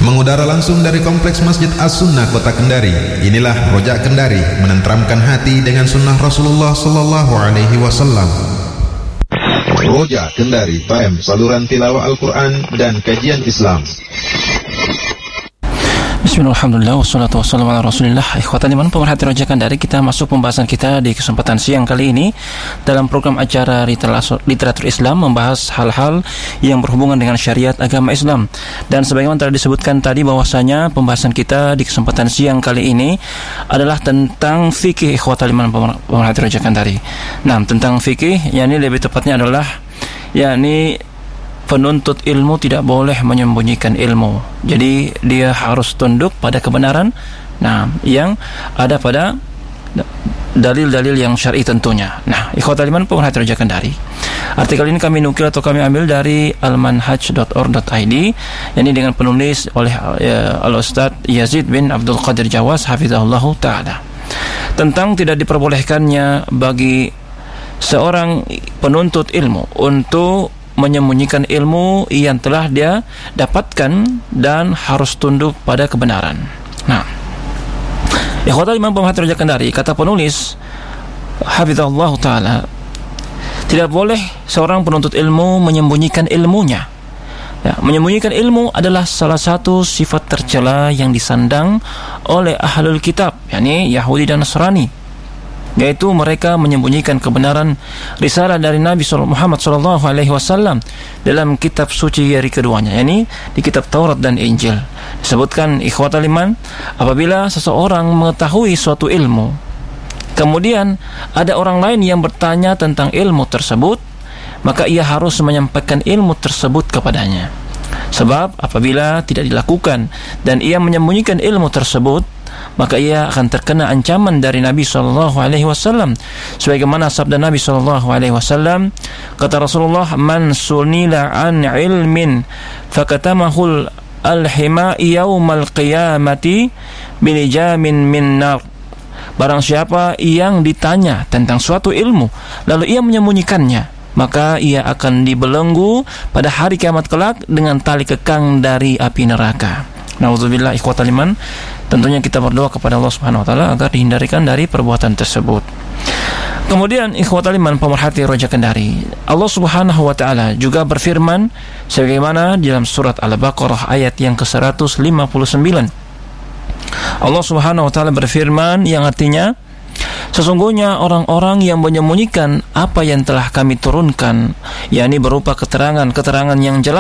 Mengudara langsung dari Kompleks Masjid As-Sunnah Kota Kendari. Inilah Rojak Kendari, menenteramkan hati dengan sunnah Rasulullah sallallahu alaihi wasallam. Rojak Kendari FM, saluran tilawah Al-Quran dan kajian Islam. Bismillahirrahmanirrahim. Wassalatu wassalamu ala Rasulillah. Ikhwatan iman pemerhati Rojak Kendari, kita masuk pembahasan kita di kesempatan siang kali ini dalam program acara Literatur Islam, membahas hal-hal yang berhubungan dengan syariat agama Islam. Dan sebagaimana telah disebutkan tadi bahwasanya pembahasan kita di kesempatan siang kali ini adalah tentang fikih, ikhwatan iman pemerhati Rojak Kendari. Nah, tentang fikih, yakni lebih tepatnya adalah yakni penuntut ilmu tidak boleh menyembunyikan ilmu. Jadi dia harus tunduk pada kebenaran yang ada pada dalil-dalil yang syar'i tentunya. Nah, ikhwatal iman pemerhati Rojak Kendari, artikel ini kami nukil atau kami ambil dari almanhaj.org.id, yakni dengan penulis oleh Al-Ustaz Yazid bin Abdul Qadir Jawas hafizahullahu ta'ala, tentang tidak diperbolehkannya bagi seorang penuntut ilmu untuk menyembunyikan ilmu yang telah dia dapatkan dan harus tunduk pada kebenaran. Nah, ikhwatal iman pemerhati Rojak Kendari, kata penulis hafizahullahu ta'ala, tidak boleh seorang penuntut ilmu menyembunyikan ilmunya. Ya, menyembunyikan ilmu adalah salah satu sifat tercela yang disandang oleh ahlul kitab, yakni Yahudi dan Nasrani, yaitu mereka menyembunyikan kebenaran risalah dari Nabi Muhammad SAW dalam kitab suci dari keduanya, yakni di kitab Taurat dan Injil. Disebutkan ikhwatal iman, apabila seseorang mengetahui suatu ilmu, kemudian ada orang lain yang bertanya tentang ilmu tersebut, maka ia harus menyampaikan ilmu tersebut kepadanya. Sebab apabila tidak dilakukan dan ia menyembunyikan ilmu tersebut, maka ia akan terkena ancaman dari Nabi SAW. Sebagaimana sabda Nabi SAW, kata Rasulullah, man sunila an ilmin fakatamahul alhima yaumal qiyamati bilijamin min nar. Barang siapa yang ditanya tentang suatu ilmu lalu ia menyembunyikannya, maka ia akan dibelenggu pada hari kiamat kelak dengan tali kekang dari api neraka. Nauzubillah, ikhwatal iman. Tentunya kita berdoa kepada Allah Subhanahu wa taala agar dihindarikan dari perbuatan tersebut. Kemudian ikhwatal iman pemerhati Rojak Kendari, Allah Subhanahu wa taala juga berfirman sebagaimana dalam surat Al-Baqarah ayat yang ke-159. Allah Subhanahu wa taala berfirman yang artinya, sesungguhnya orang-orang yang menyembunyikan apa yang telah kami turunkan, yakni berupa keterangan yang jelas